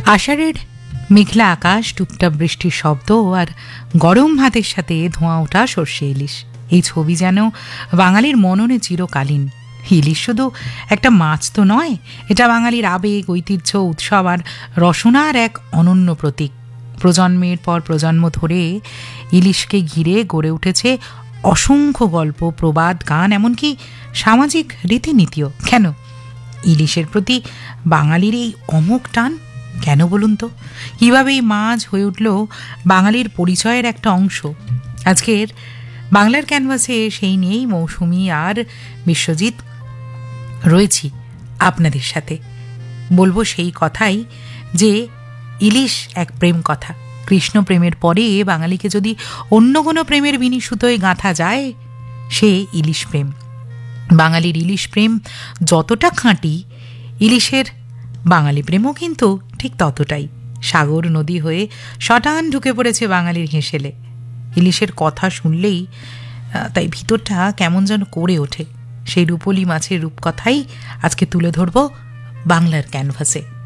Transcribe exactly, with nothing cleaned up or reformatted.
আষাঢ়ের মেঘলা আকাশ, টুপটাপ বৃষ্টির শব্দ আর গরম ভাতের সাথে ধোঁয়া ওঠা সর্ষে ইলিশ, এই ছবি যেন বাঙালির মননে চিরকালীন। ইলিশ শুধু একটা মাছ তো নয়, এটা বাঙালির আবেগ, ঐতিহ্য, উৎসব আর রসনার এক অনন্য প্রতীক। প্রজন্মের পর প্রজন্ম ধরে ইলিশকে ঘিরে গড়ে উঠেছে অসংখ্য গল্প, প্রবাদ, গান, এমনকি সামাজিক রীতিনীতিও। কেন ইলিশের প্রতি বাঙালির এই অমোঘ টান? কেন বলুন তো? কীভাবে এই মাছ হয়ে উঠল বাঙালির পরিচয়ের একটা অংশ? আজকের বাংলার ক্যানভাসে সেই নিয়েই মৌসুমি আর বিশ্বজিৎ রয়েছি আপনাদের সাথে। বলবো সেই কথাই যে ইলিশ এক প্রেম কথা। কৃষ্ণ প্রেমের পরে বাঙালিকে যদি অন্য কোনো প্রেমের বিনি সুতোয় গাঁথা যায়, সে ইলিশ প্রেম। বাঙালির ইলিশ প্রেম যতটা খাঁটি, ইলিশের বাঙালি প্রেমও কিন্তু ঠিক ততটাই। সাগর নদী হয়ে শটান ঢুকে পড়েছে বাঙালির হেঁসেলে। ইলিশের কথা শুনলেই তাই ভিতরটা কেমন যেন করে ওঠে। সেই রূপলি মাছের রূপকথাই আজকে তুলে ধরব বাংলার ক্যানভাসে।